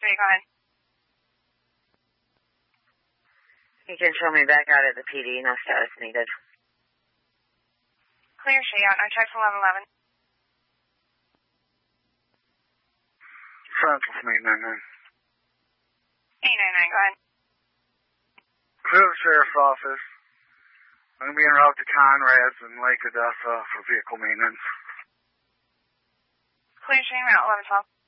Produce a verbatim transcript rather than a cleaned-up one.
three, go ahead. You can show me back out at the P D, no status needed. Clear, show you out, no check from eleven eleven. Central from eight nine nine. eight nine nine, go ahead. Clear the sheriff's office. I'm going to be en route to Conrad's in Lake Odessa for vehicle maintenance. Clear, show you out, eleven twelve.